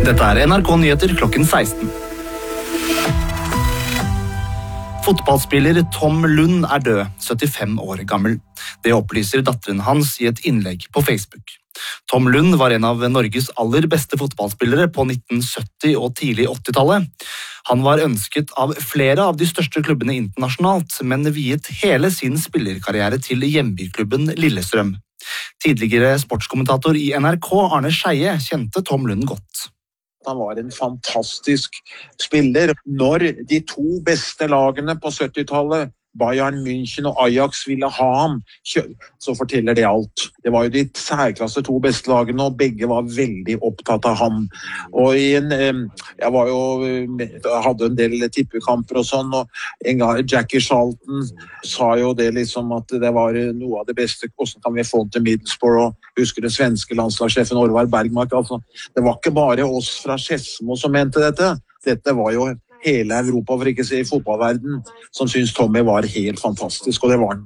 Dette NRK Nyheter klokken 16. Fotballspiller Tom Lund død, 75 år gammel. Det opplyser datteren hans i et innlegg på Facebook. Tom Lund var en av Norges aller beste fotballspillere på 1970- og tidlig 80-tallet. Han var ønsket av flere av de største klubbene internasjonalt, men viet hele sin spillerkarriere til hjembyklubben Lillestrøm. Tidligere sportskommentator i NRK, Arne Scheie, kjente Tom Lund godt. Han var en fantastisk spiller. Når de to beste lagene på 70-tallet, Bayern München og Ajax, ville ha ham, så forteller det alt. Det var jo de særklasse to beste lagene, og begge var veldig opptatt av ham. Og jeg hadde en del tippekamper og sånn, og en gang Jackie Charlton sa jo det liksom at det var noe av det beste. Hvordan kan vi få den til Middlesbrough? Og husker det svenske landslagssjefen Orvar Bergmark. Altså, det var ikke bare oss fra Skedsmo som mente dette. Dette var jo hele Europa, for ikke å si fotballverden, som synes Tommy var helt fantastisk, og det var han.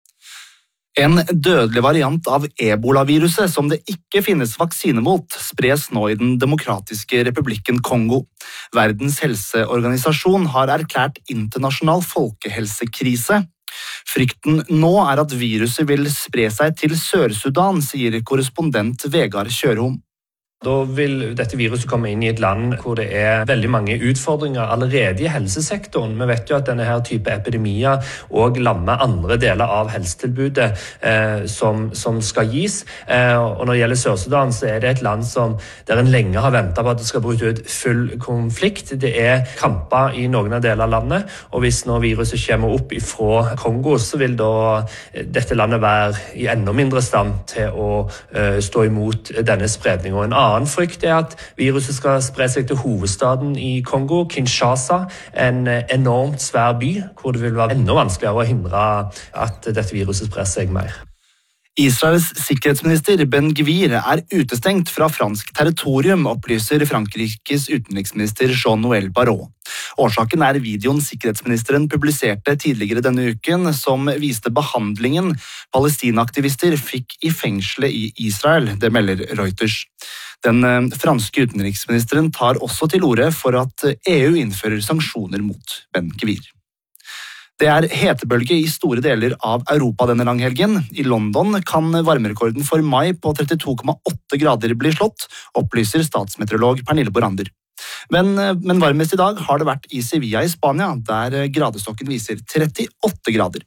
En dødelig variant av Ebola-viruset som det ikke finnes vaksine mot, spres nå i den demokratiske republikken Kongo. Verdens helseorganisasjon har erklært internasjonal folkehelsekrise. Frykten nå at viruset vil spre seg til Sør-Sudan, sier korrespondent Vegard Kjørholm. Da vil dette viruset komme inn i et land hvor det veldig mange utfordringer allerede i helsesektoren. Vi vet jo at denne her type epidemier også lammer andre deler av helsetilbudet som skal gis. Og når det gjelder Sør-Sudan, så det et land der en lenge har ventet på at det skal bryte ut full konflikt. Det kamper i noen av deler av landet, og hvis nå viruset kommer opp fra Kongo, så vil da dette landet være i enda mindre stand til å stå imot denne spredningen. Og en annen frykt at viruset skal spre seg til hovedstaden i Kongo, Kinshasa, en enormt svær by, hvor det vil være enda vanskeligere å hindre at dette viruset sprer seg mer. Israels sikkerhetsminister Ben Gvir utestengt fra fransk territorium, opplyser Frankrikes utenriksminister Jean-Noël Barrot. Årsaken videoen sikkerhetsministeren publiserte tidligere denne uken, som viste behandlingen palestinaaktivister fikk i fengselet i Israel, det melder Reuters. Den franske utenriksministeren tar også til orde for at EU innfører sanksjoner mot Ben Gvir. Det hetebølge i store deler av Europa denne langhelgen. I London kan varmerekorden for mai på 32,8 grader bli slått, opplyser statsmeteorolog Pernille Borander. Men varmest i dag har det vært i Sevilla i Spania, der gradestokken viser 38 grader.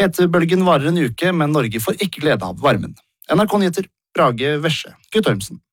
Hetebølgen varer en uke, men Norge får ikke glede av varmen. NRK Nyheter, Brage Vesje, Guttormsen.